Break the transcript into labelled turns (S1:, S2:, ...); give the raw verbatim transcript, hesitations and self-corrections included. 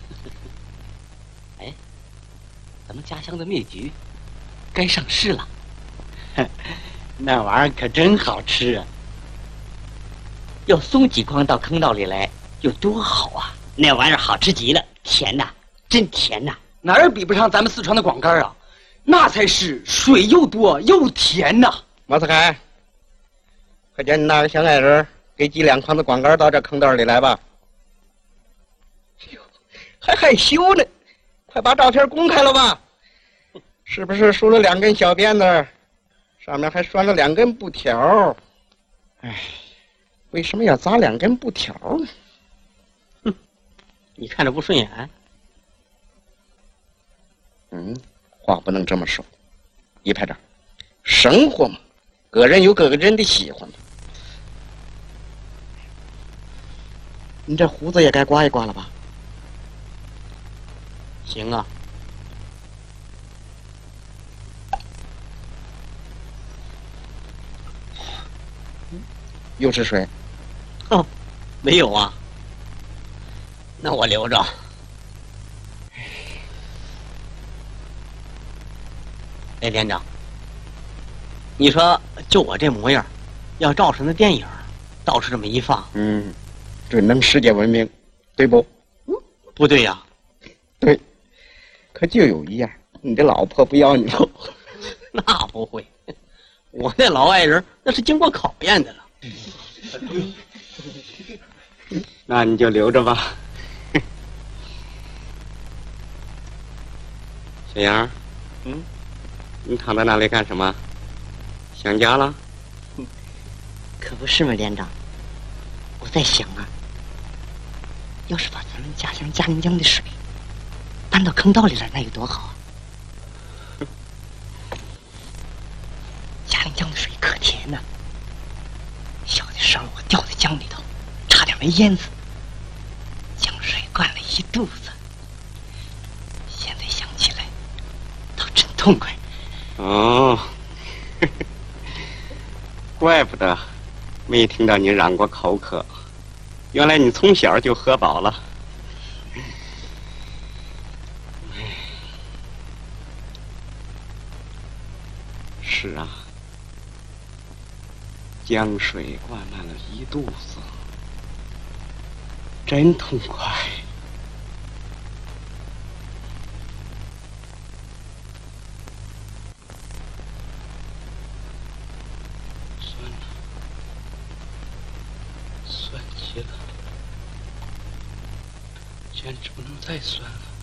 S1: 哎，咱们家乡的蜜橘该上市了，
S2: 那玩意儿可真好吃啊！
S1: 要送几筐到坑道里来，有多好啊！
S2: 那玩意儿好吃极了，甜呐，真甜呐，
S3: 哪儿比不上咱们四川的广柑啊？那才是水又多又甜呐！
S4: 马四开，快叫你那个小矮人给几两筐子广柑到这坑道里来吧。哟，还害羞呢，快把照片公开了吧！是不是梳了两根小辫子，上面还拴了两根布条？哎，为什么要扎两根布条呢？
S1: 哼，你看着不顺眼？
S4: 嗯，话不能这么说。一排长，生活嘛，个人有个人的喜欢。你这胡子也该刮一刮了吧？
S1: 行啊。
S4: 又是水？
S1: 哦，没有啊。那我留着。哎，连长，你说就我这模样，要照成那电影，到处这么一放，
S4: 嗯，准能世界闻名，对不？
S1: 嗯，不对呀。
S4: 对，可就有一样，你的老婆不要你了。
S1: 那不会，我那老爱人那是经过考验的了。
S4: 那你就留着吧。小杨，
S1: 嗯，
S4: 你躺在那里干什么？想家了？
S2: 可不是嘛，连长。我在想啊，要是把咱们家乡嘉陵江的水搬到坑道里来，那有多好啊！嘉陵江的水可甜呐、啊，小的时候我掉在江里头，差点没淹死，江水灌了一肚子。现在想起来，倒真痛快。
S4: 哦，怪不得没听到你嚷过口渴，原来你从小就喝饱了。是啊，江水灌满了一肚子，真痛快。
S1: 酸了，酸极了，简直不能再酸了。